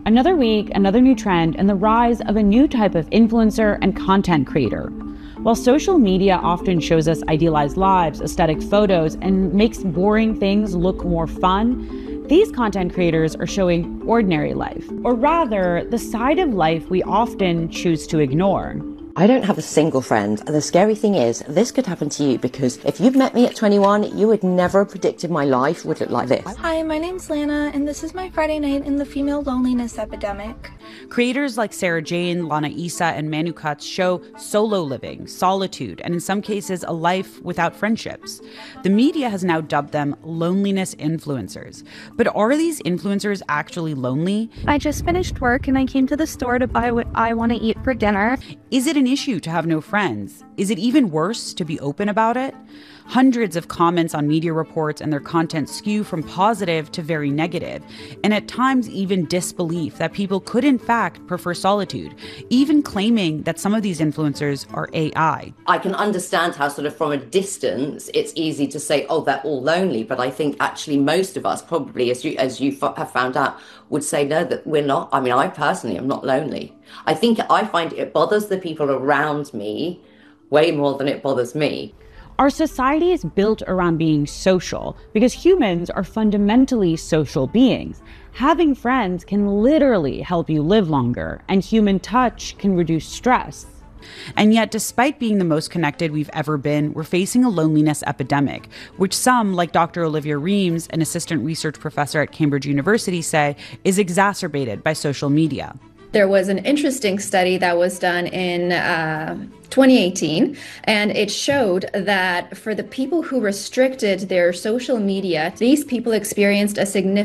Another week, another new trend, and the rise of a new type of influencer and content creator. While social media often shows us idealized lives, aesthetic photos, and makes boring things look more fun, these content creators are showing ordinary life, or rather, the side of life we often choose to ignore. I don't have a single friend, and the scary thing is, this could happen to you because if you'd met me at 21, you would never have predicted my life would look like this. Hi, my name's Lana, and this is my Friday night in the female loneliness epidemic. Creators like Sarah Jane, Lana Issa, and Manu Katz show solo living, solitude, and in some cases, a life without friendships. The media has now dubbed them loneliness influencers. But are these influencers actually lonely? I just finished work and I came to the store to buy what I want to eat for dinner. Is it an issue to have no friends? Is it even worse to be open about it? Hundreds of comments on media reports and their content skew from positive to very negative, and at times even disbelief that people could in fact prefer solitude, even claiming that some of these influencers are AI. I can understand how sort of from a distance, it's easy to say, oh, they're all lonely. But I think actually most of us probably, as you have found out, would say, no, that we're not. I mean, I personally am not lonely. I find it bothers the people around me way more than it bothers me. Our society is built around being social because humans are fundamentally social beings. Having friends can literally help you live longer, and human touch can reduce stress. And yet, despite being the most connected we've ever been, we're facing a loneliness epidemic, which some, like Dr. Olivia Reams, an assistant research professor at Cambridge University, say is exacerbated by social media. There was an interesting study that was done in 2018, and it showed that for the people who restricted their social media, these people experienced a significant